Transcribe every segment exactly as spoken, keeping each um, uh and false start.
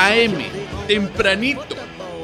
A M, tempranito.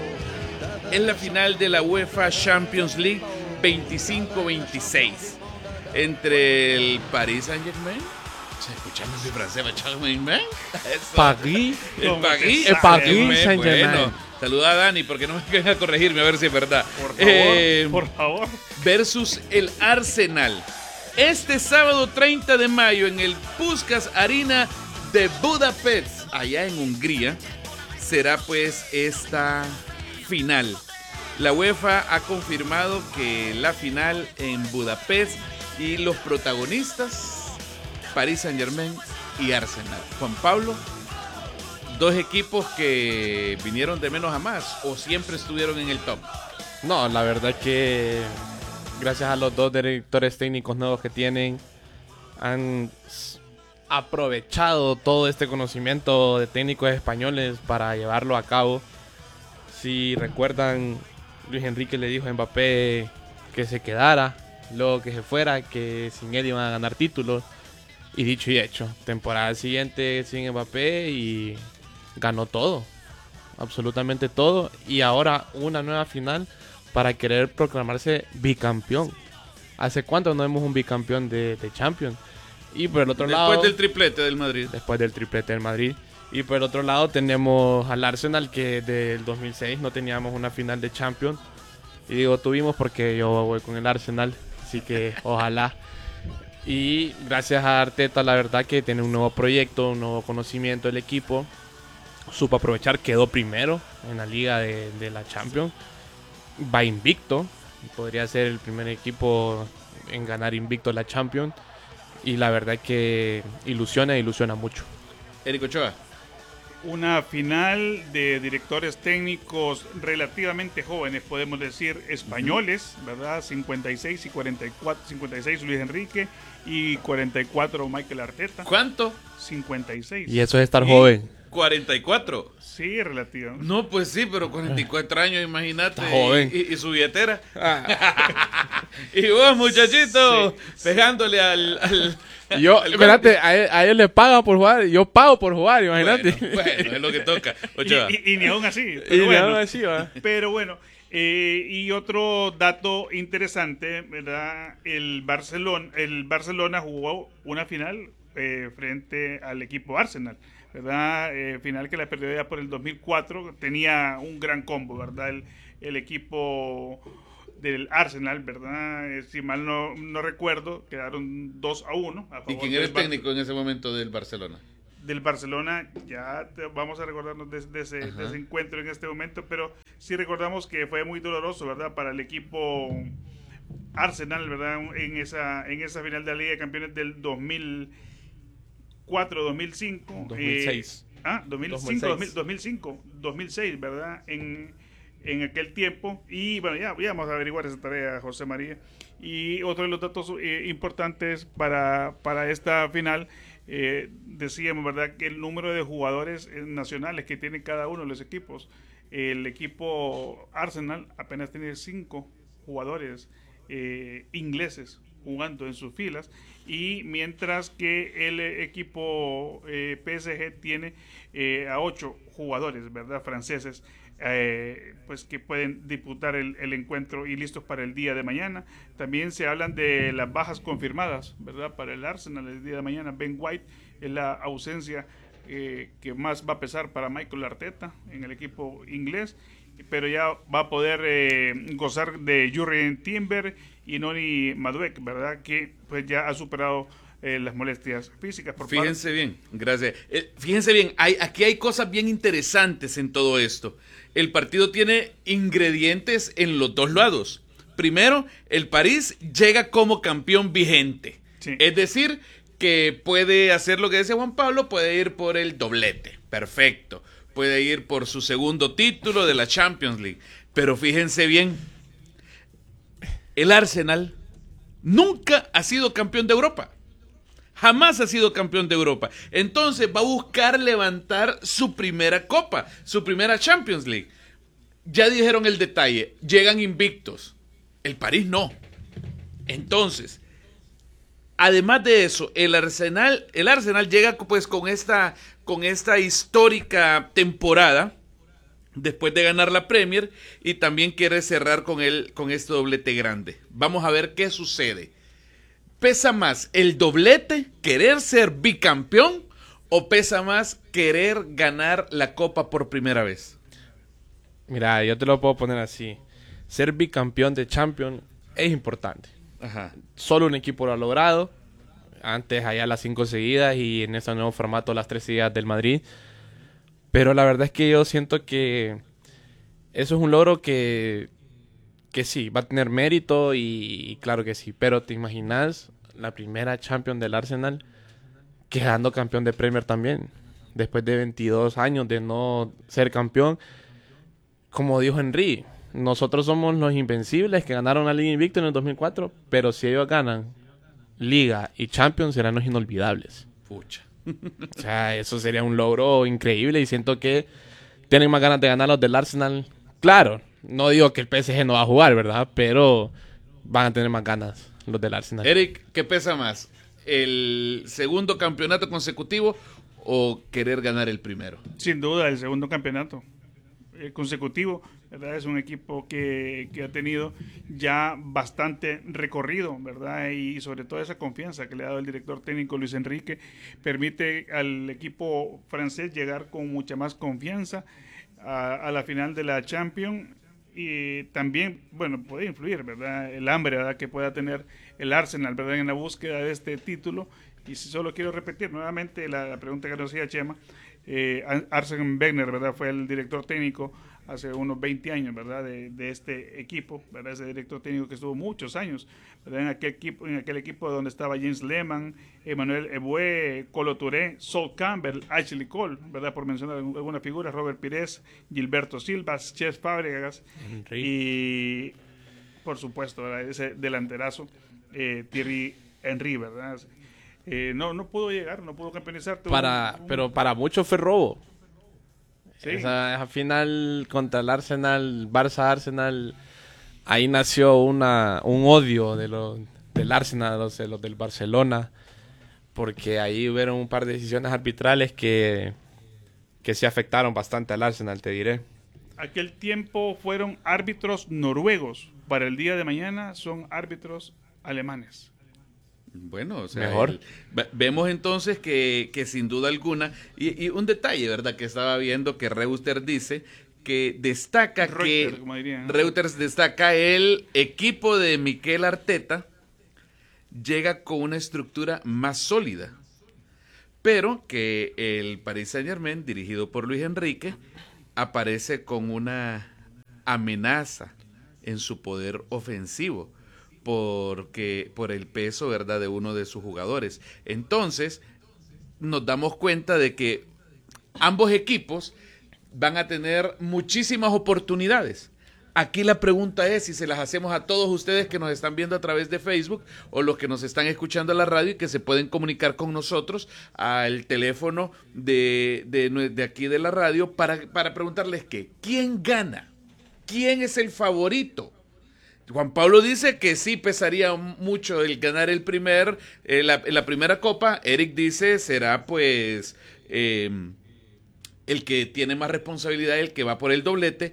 Es la final de la UEFA Champions League veinticinco veintiséis entre el Paris Saint-Germain. Escuchamos mi francés, Saint-Germain. Paris. El Paris. El Paris Saint-Germain. Bueno, saluda a Dani porque no me venga a corregirme a ver si es verdad. Por favor, Eh, por favor. versus el Arsenal. Este sábado treinta de mayo en el Puskás Arena de Budapest, allá en Hungría, será pues esta final. La UEFA ha confirmado que la final en Budapest y los protagonistas, Paris Saint-Germain y Arsenal. Juan Pablo, dos equipos que vinieron de menos a más o siempre estuvieron en el top. No, la verdad que gracias a los dos directores técnicos nuevos que tienen, han s- aprovechado todo este conocimiento de técnicos españoles para llevarlo a cabo. Si recuerdan, Luis Enrique le dijo a Mbappé que se quedara, luego que se fuera, que sin él iban a ganar títulos. Y dicho y hecho, temporada siguiente sin Mbappé y ganó todo, absolutamente todo. Y ahora una nueva final para querer proclamarse bicampeón. ¿Hace cuánto no vemos un bicampeón de, de Champions? Y por el otro Después lado, del triplete del Madrid. después del triplete del Madrid. Y por el otro lado tenemos al Arsenal, que del dos mil seis no teníamos una final de Champions. Y digo tuvimos porque yo voy con el Arsenal, así que ojalá. Y gracias a Arteta, la verdad que tiene un nuevo proyecto, un nuevo conocimiento del equipo. Supo aprovechar, quedó primero en la liga de, de la Champions. Va invicto, podría ser el primer equipo en ganar invicto la Champions. Y la verdad que ilusiona, ilusiona mucho. Eric Ochoa. Una final de directores técnicos relativamente jóvenes, podemos decir, españoles, ¿verdad? cincuenta y seis y cuarenta y cuatro, cincuenta y seis Luis Enrique y cuarenta y cuatro Mikel Arteta. ¿Cuánto? cincuenta y seis. Y eso es estar Y- joven. cuarenta y cuatro. Sí, relativo. No, pues sí, pero cuarenta y cuatro años, imagínate. Está joven. Y, y- y su billetera. Y vos, muchachito, pegándole al... al Yo, al espérate, golpe. a, él- a ellos le pagan por jugar, yo pago por jugar, imagínate. Bueno, bueno, es lo que toca. Y, Ochoa. y- y ni aún así. Y Pero me bueno, van así, ¿va? pero bueno, eh, y otro dato interesante, ¿verdad? El Barcelona, el Barcelona jugó una final eh, frente al equipo Arsenal, ¿verdad? Eh, final que la perdió ya por el dos mil cuatro. Tenía un gran combo, ¿verdad? El, el equipo del Arsenal, ¿verdad? Eh, si mal no, no recuerdo, quedaron dos a uno. A ¿Y favor quién del eres Bar- técnico en ese momento del Barcelona? del Barcelona, ya te- vamos a recordarnos de, de ese, de Ajá. ese encuentro en este momento, pero sí recordamos que fue muy doloroso, ¿verdad? Para el equipo Arsenal, ¿verdad? En esa, en esa final de la Liga de Campeones del dos mil cuatro dos mil cinco. dos mil seis. Eh, ah, dos mil cinco, dos mil, dos mil cinco, dos mil seis, ¿verdad? En, en aquel tiempo. Y bueno, ya, ya vamos a averiguar esa tarea, José María. Y otro de los datos eh, importantes para, para esta final, eh, decíamos, ¿verdad?, que el número de jugadores eh, nacionales que tiene cada uno de los equipos. El equipo Arsenal apenas tiene cinco jugadores eh, ingleses jugando en sus filas, y mientras que el eh, equipo eh, P S G tiene eh, a ocho jugadores, ¿verdad?, franceses, eh, pues que pueden disputar el, el encuentro y listos para el día de mañana. También se hablan de las bajas confirmadas, ¿verdad?, para el Arsenal el día de mañana. Ben White es la ausencia eh, que más va a pesar para Mikel Arteta en el equipo inglés, pero ya va a poder eh, gozar de Jurrien Timber y Noni Madueke, ¿verdad?, que pues ya ha superado eh, las molestias físicas. Por Fíjense bien, gracias. Eh, fíjense bien, hay, aquí hay cosas bien interesantes en todo esto. El partido tiene ingredientes en los dos lados. Primero, el París llega como campeón vigente. Sí. Es decir, que puede hacer lo que decía Juan Pablo, puede ir por el doblete. Perfecto. Puede ir por su segundo título de la Champions League. Pero fíjense bien, el Arsenal nunca ha sido campeón de Europa. Jamás ha sido campeón de Europa. Entonces va a buscar levantar su primera copa, su primera Champions League. Ya dijeron el detalle, llegan invictos. El París no. Entonces, además de eso, el Arsenal, el Arsenal llega pues con esta, con esta histórica temporada después de ganar la Premier y también quiere cerrar con él con este doblete grande. Vamos a ver qué sucede. ¿Pesa más el doblete, querer ser bicampeón, o pesa más querer ganar la Copa por primera vez? Mira, yo te lo puedo poner así. Ser bicampeón de Champions es importante. Ajá. Solo un equipo lo ha logrado. Antes allá las cinco seguidas y en este nuevo formato las tres seguidas del Madrid. Pero la verdad es que yo siento que eso es un logro que, que sí, va a tener mérito y, y claro que sí. Pero ¿te imaginas la primera Champions del Arsenal quedando campeón de Premier también? Después de veintidós años de no ser campeón. Como dijo Henry, nosotros somos los invencibles que ganaron la Liga Invicta en el dos mil cuatro, pero si ellos ganan Liga y Champions serán los inolvidables. Pucha. O sea, eso sería un logro increíble y siento que tienen más ganas de ganar los del Arsenal. Claro, no digo que el P S G no va a jugar, ¿verdad? Pero van a tener más ganas los del Arsenal. Eric, ¿qué pesa más? ¿El segundo campeonato consecutivo o querer ganar el primero? Sin duda, el segundo campeonato eh, consecutivo, ¿verdad? Es un equipo que, que ha tenido ya bastante recorrido, ¿verdad? Y sobre todo esa confianza que le ha dado el director técnico Luis Enrique permite al equipo francés llegar con mucha más confianza a, a la final de la Champions. Y también, bueno, puede influir, ¿verdad? El hambre, ¿verdad?, que pueda tener el Arsenal, ¿verdad?, en la búsqueda de este título. Y si solo quiero repetir nuevamente la, la pregunta que nos hacía Chema, eh, Arsene Wenger, ¿verdad?, fue el director técnico hace unos veinte años, ¿verdad?, de, de este equipo, ¿verdad?, ese director técnico que estuvo muchos años, ¿verdad?, en aquel equipo, en aquel equipo donde estaba James Lehmann, Emmanuel Eboué, Colo Touré, Sol Campbell, Ashley Cole, ¿verdad?, por mencionar algunas figuras, Robert Pires, Gilberto Silva, Cesc Fábregas, Henry. Y por supuesto, ¿verdad?, ese delanterazo, eh, Thierry Henry, ¿verdad? Eh, no, no pudo llegar, no pudo campeonizar. Para, un, un... Pero para muchos fue robo. Sí. Esa, esa final contra el Arsenal, Barça-Arsenal, ahí nació una un odio de los del Arsenal, los, los del Barcelona, porque ahí hubieron un par de decisiones arbitrales que, que sí afectaron bastante al Arsenal, te diré. Aquel tiempo fueron árbitros noruegos, para el día de mañana son árbitros alemanes. Bueno, o sea, mejor. El, vemos entonces que, que sin duda alguna, y, y un detalle, ¿verdad?, que estaba viendo que Reuters dice que destaca Reuters, que como dirían, ¿no? Reuters destaca el equipo de Mikel Arteta llega con una estructura más sólida, pero que el Paris Saint-Germain, dirigido por Luis Enrique, aparece con una amenaza en su poder ofensivo. Porque por el peso, ¿verdad?, de uno de sus jugadores. Entonces, nos damos cuenta de que ambos equipos van a tener muchísimas oportunidades. Aquí la pregunta es si se las hacemos a todos ustedes que nos están viendo a través de Facebook o los que nos están escuchando a la radio y que se pueden comunicar con nosotros al teléfono de, de, de aquí de la radio para, para preguntarles que ¿quién gana? ¿Quién es el favorito? Juan Pablo dice que sí pesaría mucho el ganar el primer, eh, la, la primera copa. Eric dice será pues eh, el que tiene más responsabilidad, el que va por el doblete.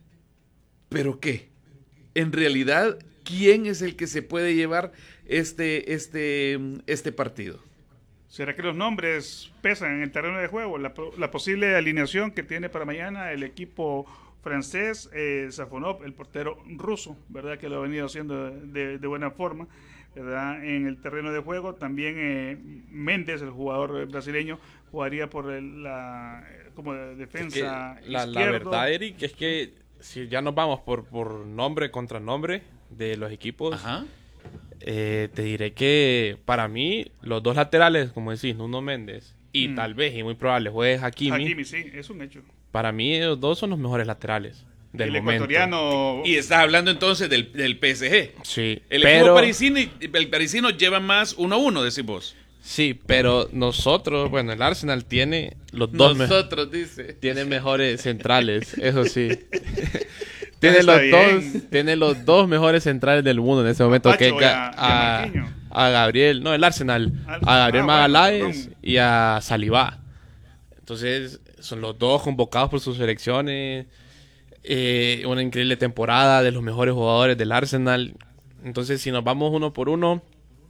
¿Pero qué? En realidad, ¿quién es el que se puede llevar este, este, este partido? ¿Será que los nombres pesan en el terreno de juego? La, la posible alineación que tiene para mañana el equipo francés, eh, Safonov, el portero ruso, ¿verdad?, que lo ha venido haciendo de, de buena forma, ¿verdad?, en el terreno de juego. También eh, Méndez, el jugador brasileño, jugaría por el, la como de defensa es que la, la verdad, Eric, es que si ya nos vamos por, por nombre contra nombre de los equipos, Ajá. Eh, te diré que para mí los dos laterales, como decís, Nuno Méndez y mm. tal vez y muy probable juegue Hakimi. Hakimi, sí, es un hecho. Para mí ellos dos son los mejores laterales del el momento. Ecuatoriano. Y estás hablando entonces del, del P S G. Sí. El pero... equipo parisino, el parisino lleva más uno a uno, decís vos. Sí, pero nosotros, bueno, el Arsenal tiene los dos Nosotros, me... dice. Tiene mejores centrales, eso sí. tiene los bien. dos, tiene los dos mejores centrales del mundo en ese momento, Pacho, que es a, a, a Gabriel, no, el Arsenal, Al- a Gabriel ah, Magaláes bueno, y a Saliba. Entonces, son los dos convocados por sus selecciones. Eh, una increíble temporada de los mejores jugadores del Arsenal. Entonces, si nos vamos uno por uno,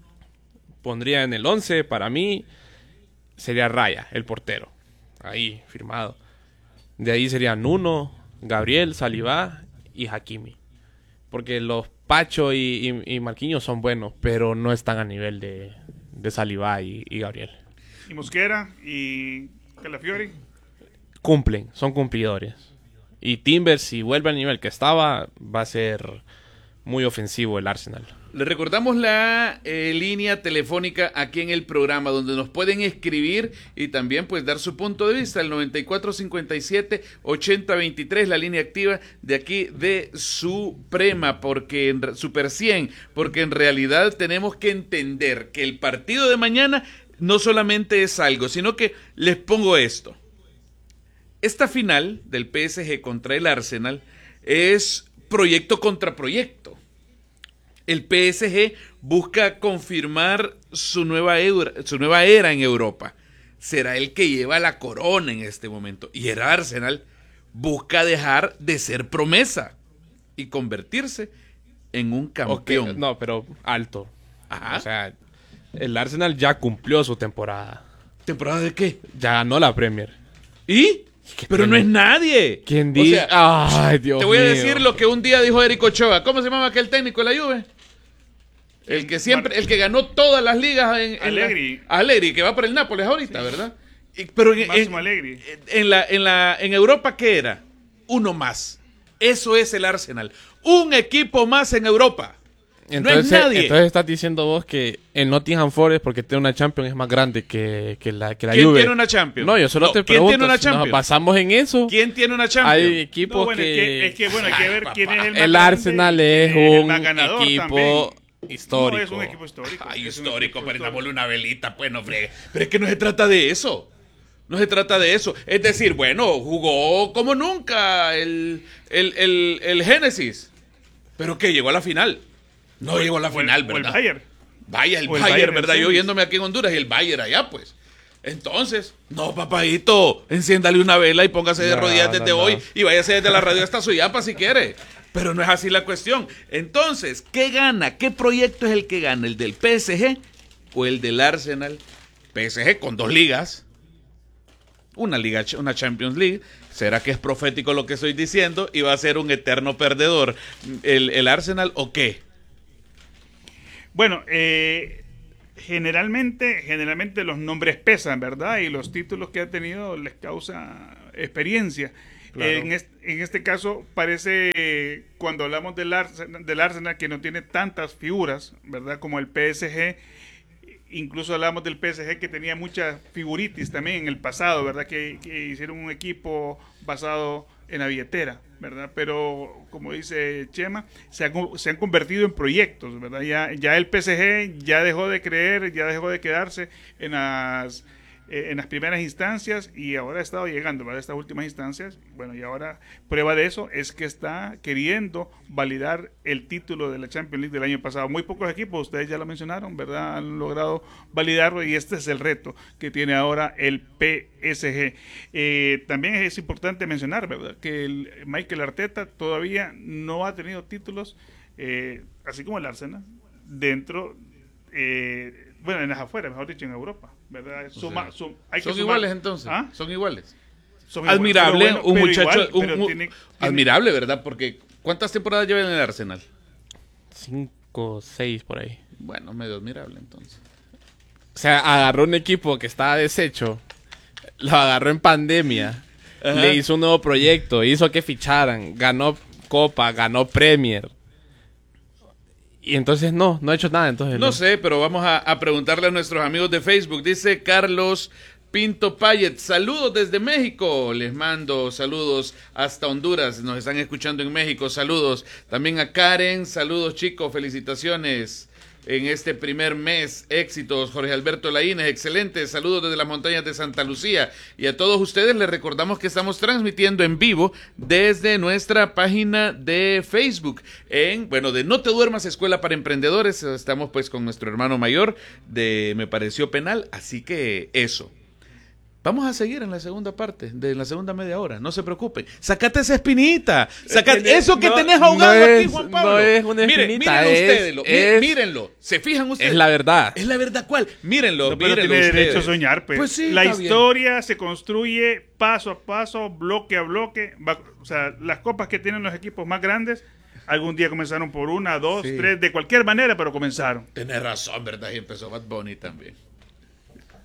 pondría en el once, para mí, sería Raya, el portero. Ahí, firmado. De ahí serían Nuno, Gabriel, Saliba y Hakimi. Porque los Pacho y, y, y Marquinhos son buenos, pero no están a nivel de, de Saliba y, y Gabriel. Y Mosquera y Calafiori. Cumplen, son cumplidores. Y Timber, si vuelve al nivel que estaba, va a ser muy ofensivo el Arsenal. Le recordamos la eh, línea telefónica aquí en el programa donde nos pueden escribir y también pues dar su punto de vista, el noventa y cuatro cincuenta y siete ochenta veintitrés, la línea activa de aquí de Suprema, porque en, Super cien, porque en realidad tenemos que entender que el partido de mañana no solamente es algo, sino que les pongo esto. Esta final del P S G contra el Arsenal es proyecto contra proyecto. El P S G busca confirmar su nueva, eura, su nueva era en Europa. Será el que lleva la corona en este momento. Y el Arsenal busca dejar de ser promesa y convertirse en un campeón. Okay, no, pero alto. Ajá. O sea, el Arsenal ya cumplió su temporada. ¿Temporada de qué? Ya ganó la Premier. ¿Y? Pero Premier? no es nadie. ¿Quién dice? O sea, ay, Dios te voy a mío. decir lo que un día dijo Eric Ochoa. ¿Cómo se llama aquel técnico de la Juve? El que siempre, el que ganó todas las ligas en, en Allegri. La, Allegri, que va por el Nápoles ahorita, sí. ¿Verdad? Y, pero en, Máximo en, Allegri. En la, en la, en Europa, ¿qué era? Uno más. Eso es el Arsenal. Un equipo más en Europa. Entonces, no es nadie. Entonces estás diciendo vos que el Nottingham Forest, porque tiene una Champions, es más grande que, que la, que la ¿Quién Juve. tiene una Champions? No, yo solo No, te ¿quién pregunto, tiene una si Champions? nos basamos en eso. ¿Quién tiene una Champions? Hay equipos No, bueno, que... es que... Es que, bueno, hay que ver Ay, quién es el más El grande, Arsenal es quién el un más ganador equipo también. histórico. No, es un equipo histórico. Ay, es un histórico, equipo pero histórico. dámosle una velita, pues no fregue. Pero es que no se trata de eso. No se trata de eso. Es decir, bueno, jugó como nunca el, el, el, el Génesis. Pero que llegó a la final. No O el- llegó a la o el- final, o el ¿verdad? Bayern. Vaya, el O el Bayern, Bayern, ¿verdad? sí. Yo yéndome aquí en Honduras y el Bayern allá, pues. Entonces, no, papadito, enciéndale una vela y póngase de No, rodillas desde no, no. hoy y váyase desde la radio hasta Suyapa si quiere. Pero no es así la cuestión. Entonces, ¿qué gana? ¿Qué proyecto es el que gana? ¿El del P S G o el del Arsenal? P S G con dos ligas. Una liga, una Champions League. ¿Será que es profético lo que estoy diciendo y va a ser un eterno perdedor el, el Arsenal o qué? Bueno, eh, generalmente, generalmente los nombres pesan, ¿verdad? Y los títulos que ha tenido les causa experiencia. Claro. En, este, en este caso, parece, eh, cuando hablamos del Arsenal, del Arsenal, que no tiene tantas figuras, ¿verdad? Como el P S G. Incluso hablamos del P S G que tenía muchas figuritis también en el pasado, ¿verdad? Que, que hicieron un equipo basado en la billetera, ¿verdad? Pero, como dice Chema, se, ha, se han convertido en proyectos, ¿verdad? Ya, ya el P S G ya dejó de creer, ya dejó de quedarse en las, eh, en las primeras instancias y ahora ha estado llegando, ¿verdad? Estas últimas instancias. Bueno, y ahora prueba de eso es que está queriendo validar el título de la Champions League del año pasado. Muy pocos equipos, ustedes ya lo mencionaron, ¿verdad? Han logrado validarlo y este es el reto que tiene ahora el P S G. Eh, también es importante mencionar, ¿verdad? Que el Mikel Arteta todavía no ha tenido títulos, eh, así como el Arsenal, dentro, eh, bueno, en las afueras, mejor dicho, en Europa, ¿verdad? Suma, sum, hay que ¿Son sumar- iguales entonces? ¿Ah? ¿Son iguales? Son iguales, Admirable, pero bueno, un pero muchacho, igual, un- pero un- tiene- tiene- admirable, ¿verdad? Porque ¿cuántas temporadas lleva en el Arsenal? Cinco, seis por ahí. Bueno, medio admirable entonces. O sea, agarró un equipo que estaba deshecho, lo agarró en pandemia, Ajá. le hizo un nuevo proyecto, hizo que ficharan, ganó Copa, ganó Premier. Y entonces no, no ha hecho nada. Entonces No sé, pero vamos a, a preguntarle a nuestros amigos de Facebook. Dice Carlos Pinto Payet, saludos desde México. Les mando saludos hasta Honduras. Nos están escuchando en México. Saludos también a Karen. Saludos, chicos. Felicitaciones. en este primer mes. Éxitos, Jorge Alberto Laínez, excelente. Saludos desde las montañas de Santa Lucía. Y a todos ustedes les recordamos que estamos transmitiendo en vivo desde nuestra página de Facebook. En, bueno, de No Te Duermas, Escuela para Emprendedores. Estamos pues con nuestro hermano mayor de Me Pareció Penal. Así que eso. Vamos a seguir en la segunda parte, de la segunda media hora, no se preocupen. Sacate esa espinita, sacate Es- eso que no- tenés ahogado no aquí, es- Juan Pablo. no es una Miren, espinita, mírenlo es- ustedes, lo- mí- es- mírenlo, se fijan ustedes. Es la verdad. Es la verdad, ¿cuál? Mírenlo, No, pero mírenlo tiene ustedes. derecho a soñar, pues. Pues sí, la está bien. historia se construye paso a paso, bloque a bloque. Va- o sea, las copas que tienen los equipos más grandes, algún día comenzaron por una, dos, Sí. tres, de cualquier manera, pero comenzaron. Tenés razón, ¿verdad? Y empezó Bad Bunny también.